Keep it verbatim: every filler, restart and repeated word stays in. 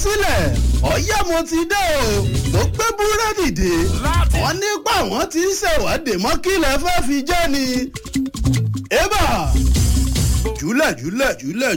sílẹ̀ ọ̀yá mo ti dé o mo gbé búrẹ́dì dé wọ́n nípa wọ́n ti ń ṣèwádìí mọ́ kí lẹ fẹ́ fi jẹ́ ni. ébà jùlẹ̀ jùlẹ̀ jùlẹ̀